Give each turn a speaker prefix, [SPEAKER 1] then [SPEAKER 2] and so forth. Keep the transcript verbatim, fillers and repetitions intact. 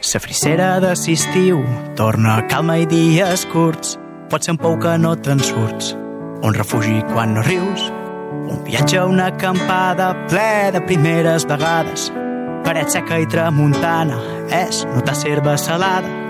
[SPEAKER 1] La frissera de l'estiu torna calma i dies curts. Pot ser un pou que no te'n surts, un refugi quan no rius, un viatge a una acampada ple de primeres vegades. Paret seca i tramuntana és notar serva salada.